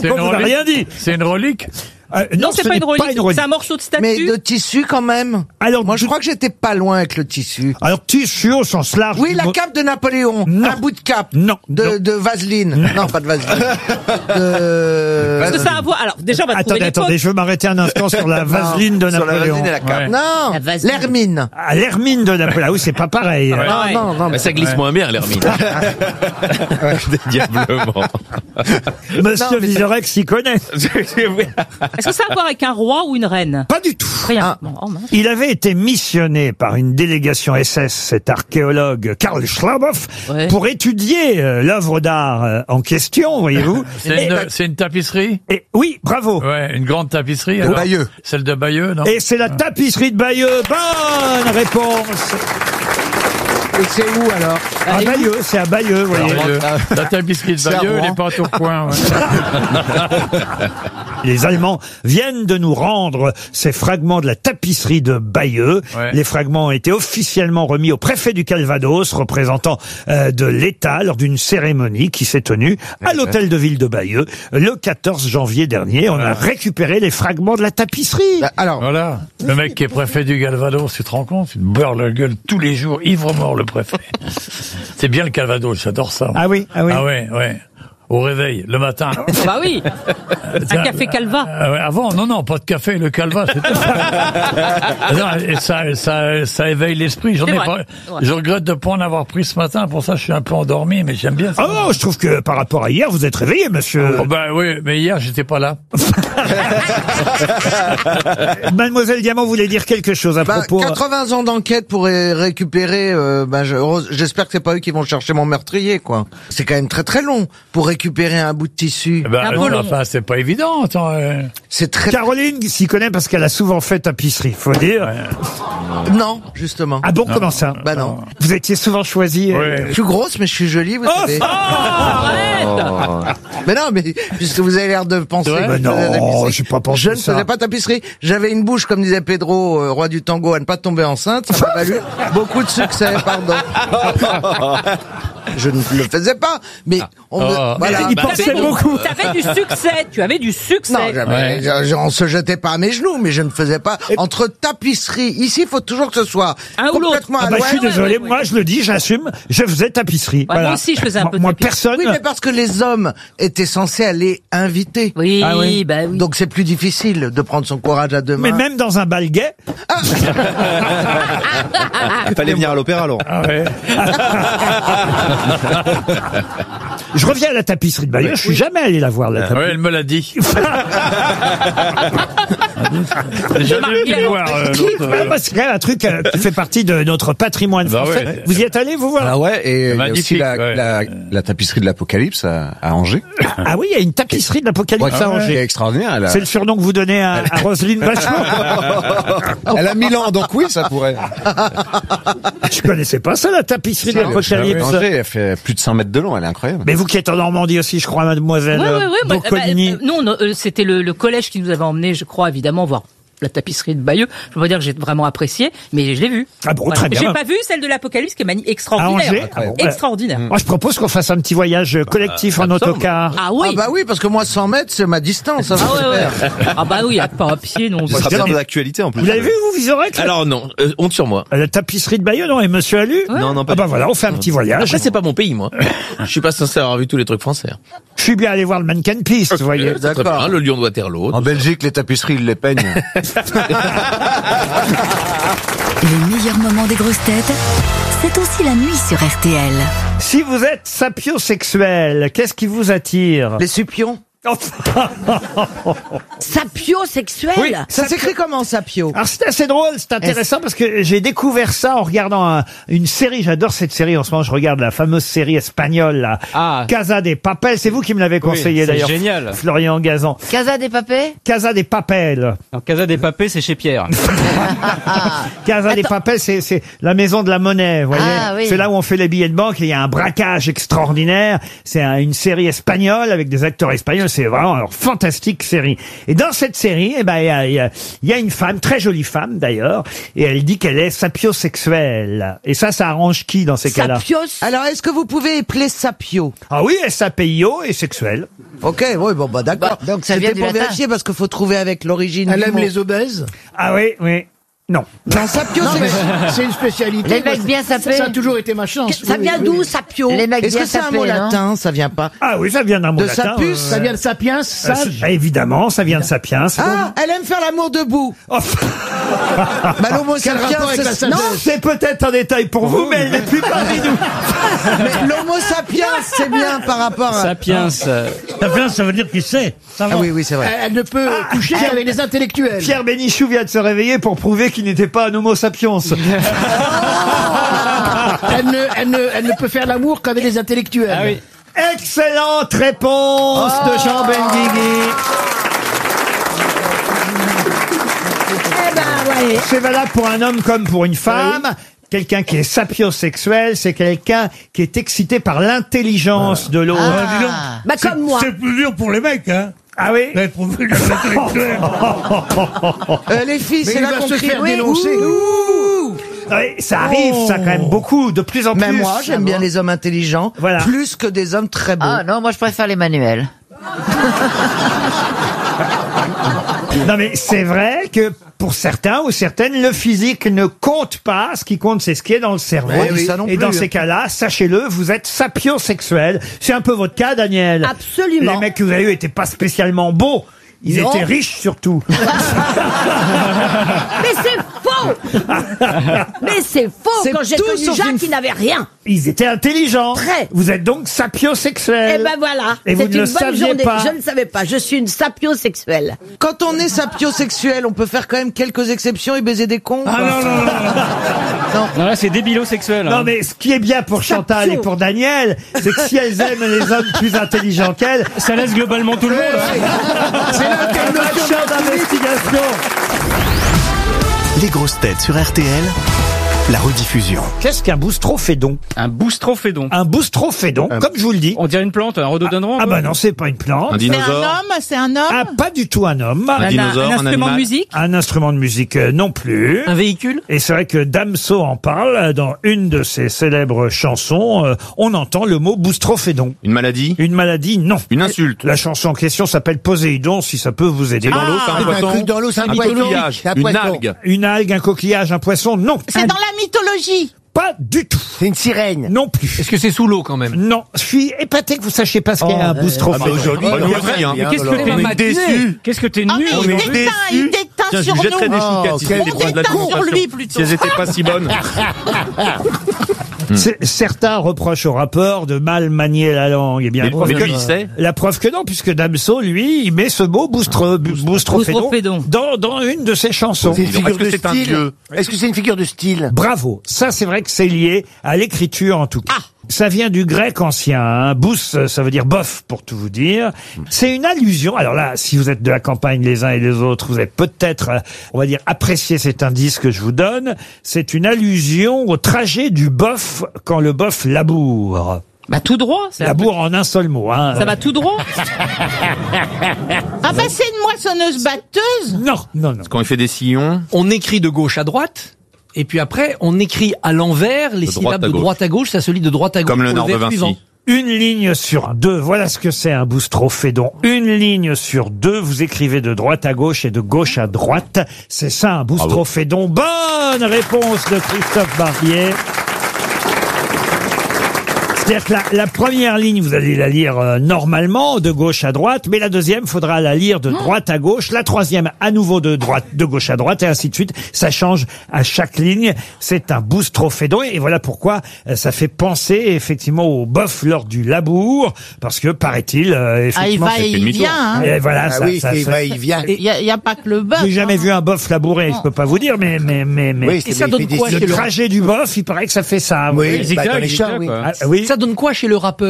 on vous a rien dit. C'est une relique. Non, ce c'est pas n'est une relique. C'est un morceau de statue. Mais de tissu quand même. Alors, moi, je crois que j'étais pas loin avec le tissu. Alors, tissu au sens large. Oui, la cape de Napoléon. Non. Un bout de cape. Non. De vaseline. Non, pas de vaseline. Parce que ça a à voir. Alors, déjà, on va trouver Attendez, je veux m'arrêter un instant sur la vaseline de Sur la Napoléon. vaseline et la cape. Ouais. Non, La vaseline. l'hermine. Ah, l'hermine de Napoléon. Ah oui, c'est pas pareil. Ouais. Non, Mais ça glisse moins bien, l'hermine. Diablement. Monsieur Vizorek s'y connaît. Est-ce que ça a à voir avec un roi ou une reine? Pas du tout. Rien. Bon, oh, mince. Il avait été missionné par une délégation SS, cet archéologue Karl Schlaboff, Ouais. pour étudier l'œuvre d'art en question, voyez-vous. C'est une tapisserie. Et oui, bravo. Ouais, une grande tapisserie. De alors. Bayeux. Celle de Bayeux, non? Et c'est la tapisserie de Bayeux. Bonne réponse. Et c'est où alors? À Bayeux, c'est à Bayeux, vous voyez. Bayeux. La tapisserie de C'est à Bayeux, elle Rouen. est pas à Tourcoing. Ouais. Les Allemands viennent de nous rendre ces fragments de la tapisserie de Bayeux. Ouais. Les fragments ont été officiellement remis au préfet du Calvados, représentant de l'État, lors d'une cérémonie qui s'est tenue à l'hôtel de ville de Bayeux le 14 janvier dernier. On a récupéré les fragments de la tapisserie. Alors, Voilà. Le mec qui est préfet du Calvados, tu te rends compte? Il beurre la gueule tous les jours, ivre-mort le préfet. C'est bien le Calvados, j'adore ça. Ah oui, ah oui. Ah ouais, ouais. Au réveil, le matin. Bah oui. Un café calva. Ouais, avant, non, pas de café, le calva, c'est tout. Non, et ça éveille l'esprit. C'est vrai. Ouais. Je regrette de pas en avoir pris ce matin, pour ça je suis un peu endormi, mais j'aime bien ça. Oh, je trouve que par rapport à hier, vous êtes réveillé, monsieur. Oh, ben oui, mais hier j'étais pas là. Mademoiselle Diamant voulait dire quelque chose à propos. 80 ans d'enquête pour récupérer. J'espère que c'est pas eux qui vont chercher mon meurtrier, quoi. C'est quand même très très long pour récupérer un bout de tissu. Ben, Un peu non, long. enfin, c'est pas évident. Attends, C'est très. Caroline s'y connaît parce qu'elle a souvent fait tapisserie, faut dire. Non, justement. Ah bon, comment ça? Bah non. Vous étiez souvent choisi. ouais. Je suis grosse, mais je suis jolie, vous savez. Arrête. Mais non, mais puisque vous avez l'air de penser. C'est vrai que je Mais faisais non, tapisserie. j'ai pas pensé Je ne ça. faisais pas tapisserie. J'avais une bouche, comme disait Pedro, roi du tango, à ne pas tomber enceinte. Ça m'a valu beaucoup de succès, pardon. Je ne le faisais pas, mais voilà. il bah, pensait beaucoup. T'avais du succès. Tu avais du succès. non, on se jetait pas à mes genoux, mais je ne faisais pas entre tapisserie. Ici, il faut toujours que ce soit Un ou l'autre. complètement Ah à bah, je suis l'ouest. désolé, ouais. moi je le dis, j'assume, je faisais tapisserie. Ouais, moi aussi, je faisais un peu de Moi, tapisserie. personne. Oui, mais parce que les hommes étaient censés aller inviter. Oui, Ah oui. bah oui. Donc c'est plus difficile de prendre son courage à deux mains. Mais même dans un bal gay, Il fallait venir à l'opéra, alors. Ah ouais. je reviens à la tapisserie de Bayeux, je suis jamais allé la voir, la Ouais, tapisserie. elle me l'a dit. J'ai jamais été voir l'autre. C'est quand même un truc qui fait partie de notre patrimoine Bah français. ouais. Vous y êtes allé, vous voir? Ah ouais, et il y a aussi Magnifique, ouais. la tapisserie de l'Apocalypse à Angers. Ah oui, il y a une tapisserie de l'Apocalypse à C'est Angers. extraordinaire. C'est le surnom que vous donnez à Roselyne Bachelot. Elle a 1000 ans, donc oui, ça pourrait. Je connaissais pas ça, la tapisserie de l'Apocalypse. Angers, elle fait plus de 100 mètres de long, elle est incroyable. Mais vous qui êtes en Normandie aussi, je crois, mademoiselle Moi, Boccolini. non, c'était le collège qui nous avait emmenés, je crois, évidemment, voir la tapisserie de Bayeux. Je peux pas dire que j'ai vraiment apprécié, mais je l'ai vue. Ah bon, très bien. J'ai pas vu celle de l'Apocalypse qui est À extraordinaire. Angers? Ah bon, ouais. Extraordinaire. Moi, je propose qu'on fasse un petit voyage collectif en autocar. Ah oui. Ah bah oui, parce que moi 100 mètres c'est ma distance. Ça, Ah c'est ouais, super. ouais. Ah bah oui, pas à pied, non. Ce sera je bien dis- de l'actualité, en plus. Vous l'avez vu, vous, Vizorek? Alors non, honte sur moi. La tapisserie de Bayeux, non? Et monsieur a lu? Non, non, pas Ah bah du voilà, on fait un petit voyage. Après, c'est pas mon pays, moi. Je suis pas censé avoir vu tous les trucs français. Je suis bien allé voir le mannequin piste, vous voyez. Très bien, le lion de Waterloo. En Belgique, les tapisseries, ils les peignent. Les meilleurs moments des grosses têtes, c'est aussi la nuit sur RTL. Si vous êtes sapiosexuel, qu'est-ce qui vous attire? Les supions. Sapiosexuel. Oui, Ça s'écrit comment, sapio? Alors c'est assez drôle, c'est intéressant parce que j'ai découvert ça en regardant une série. J'adore cette série en ce moment. Je regarde la fameuse série espagnole, la Casa de Papel. C'est vous qui me l'avez conseillé d'ailleurs. C'est génial. Florian Gazan. Casa des Papés. Casa de Papel. Alors, Casa des Papés, c'est chez Pierre. Casa de Papel, c'est la maison de la monnaie. Vous voyez, Ah, oui. c'est là où on fait les billets de banque. Et il y a un braquage extraordinaire. C'est une série espagnole avec des acteurs espagnols. c'est vraiment alors fantastique série. Et dans cette série, eh ben il y a une femme, très jolie femme d'ailleurs, et elle dit qu'elle est sapiosexuelle. Et ça arrange qui dans ces cas-là? Alors, est-ce que vous pouvez épeler sapio? Ah oui, S-A-P-I-O et sexuelle. Ok, oui, bon, bah d'accord. donc ça vient C'était du pour latin. vérifier parce qu'il faut trouver avec l'origine. Elle du aime mot. les obèses. Ah oui, oui. Non. Non, sapio, Non, mais c'est... c'est une spécialité. Les mecs bien sapés. Ça a toujours été ma chance. Ça vient d'où, sapio? Les mecs Est-ce bien que c'est un sapés, mot non? latin? Ça vient pas. Ah oui, ça vient d'un mot De latin. sapus, Ça vient de sapiens, sage. Évidemment, ça vient de sapiens. Ah, elle aime faire l'amour debout. Oh, Bah, l'homo Quel sapiens, rapport avec la c'est... sagesse? Non, c'est peut-être un détail pour vous, mais elle n'est plus parmi nous. mais l'homo sapiens, c'est bien par rapport à... Sapiens. Sapiens, ça veut dire qu'il sait. Ça va. Ah oui, c'est vrai. Elle ne peut coucher qu'avec les intellectuels. Pierre Bénichou vient de se réveiller pour prouver qu'il n'était pas un homo sapiens. Elle ne peut faire l'amour qu'avec les intellectuels. Ah oui. Excellente réponse de Jean Benguigui. C'est valable pour un homme comme pour une femme. Quelqu'un qui est sapiosexuel, c'est quelqu'un qui est excité par l'intelligence de l'autre. Bah, comme moi. C'est plus dur pour les mecs, hein. Ah oui? D'être prouvé les intellectuels. Les filles, Mais c'est il là va qu'on se crie. faire Oui, dénoncer. ouh. Oui, ça arrive, ça quand même beaucoup, de plus en plus. Mais moi, j'aime bien les hommes intelligents, Voilà. plus que des hommes très beaux. Ah non, moi je préfère les manuels. Non mais c'est vrai que pour certains ou certaines, le physique ne compte pas. Ce qui compte, c'est ce qui est dans le cerveau. Ouais, oui, ça non Et plus, dans hein. ces cas-là, sachez-le, vous êtes sapiosexuel. C'est un peu votre cas, Daniel. Absolument. Les mecs que vous avez eus étaient pas spécialement beaux. Ils Non. étaient riches surtout. Mais c'est faux. Mais c'est faux. C'est Quand j'ai tout connu sauf Jacques, une- il n'avait rien. Ils étaient intelligents. Très. Vous êtes donc sapiosexuel. Eh ben voilà. Et vous C'est ne une le bonne saviez journée. pas. Je ne savais pas. Je suis une sapiosexuelle. Quand on est sapiosexuel, on peut faire quand même quelques exceptions et baiser des cons. Ah quoi. non. Non, là, c'est débilo-sexuel. Non hein. mais ce qui est bien pour Chantal et pour Daniel, c'est que si elles aiment les hommes plus intelligents qu'elles, Ça laisse globalement tout le monde. hein. C'est là qu'elle pas de champ d'investigation. Les grosses têtes sur RTL, la rediffusion. Qu'est-ce qu'un boustrophédon? Un boustrophédon. Un boustrophédon, comme je vous le dis. On dirait une plante, un rhododendron. Ah bah non, c'est pas une plante. Un dinosaure. C'est un homme. Ah, pas du tout un homme. Un dinosaure, un instrument animal. de musique. Un instrument de musique non plus. Un véhicule. Et c'est vrai que Damso en parle dans une de ses célèbres chansons. On entend le mot boustrophédon. Une maladie. Une maladie, non. Une insulte. La chanson en question s'appelle Poséidon, si ça peut vous aider. Dans l'eau, c'est un poisson. Dans l'eau, c'est un Un poisson. coquillage. C'est un Une poisson. algue. Une algue, un coquillage, un poisson, non. C'est dans la mythologie. Pas du tout. C'est une sirène. Non plus. Est-ce que c'est sous l'eau quand même? Non. Je suis épaté que vous sachiez pas ce qu'est un boustrophédon. Aujourd'hui, Bah, nous aussi, hein. Mais qu'est-ce que alors. t'es On est déçus. Qu'est-ce que t'es nul On est déçus. Tiens, je lui jetterais des chouquettes si c'était des points de la démonstration. Si elles étaient pas si bonnes. Certains reprochent au rappeur de mal manier la langue. Eh bien, Mais lui, il sait. la preuve que non, puisque Damso, lui, il met ce mot boustrophédon dans une de ses chansons. C'est une figure Est-ce que de c'est un style. dieu? Est-ce que c'est une figure de style? Bravo. Ça, c'est vrai que c'est lié à l'écriture, en tout cas. Ça vient du grec ancien. Hein. Bous, ça veut dire bof, pour tout vous dire. C'est une allusion. Alors là, si vous êtes de la campagne les uns et les autres, vous avez peut-être, on va dire, apprécié cet indice que je vous donne. C'est une allusion au trajet du bof quand le bof laboure. Bah tout droit. Laboure en un seul mot. Hein. Ça va tout droit. Ah bah c'est une moissonneuse batteuse. Non, non, non. Quand il fait des sillons. On écrit de gauche à droite. Et puis après, on écrit à l'envers les De droite syllabes à de gauche. droite à gauche, ça se lit de droite à gauche. Comme le pour Nord de vers Vinci. suivant. Une ligne sur deux. Voilà ce que c'est un boustrophédon. Une ligne sur deux. Vous écrivez de droite à gauche et de gauche à droite. C'est ça, un boustrophédon. Bonne réponse de Christophe Barbier. C'est-à-dire que la première ligne, vous allez la lire normalement, de gauche à droite, mais la deuxième, faudra la lire de droite à gauche, la troisième, à nouveau de gauche à droite, et ainsi de suite. Ça change à chaque ligne. C'est un boustrophédon, et voilà pourquoi ça fait penser effectivement au bof lors du labour, parce que, paraît-il, effectivement... Ah, il vient, hein. Et voilà, Ah ça, oui, ça, c'est ça- vrai, il vient. Il y a pas que le bœuf. J'ai jamais vu un bof labourer, je peux pas vous dire, mais Oui, Et ça donne quoi chez le le trajet du bof, il paraît que ça fait ça. Oui, Zigzag, bah, dans les zigzag, champs, oui. quoi. Ah, oui. Ça donne quoi chez le rappeur?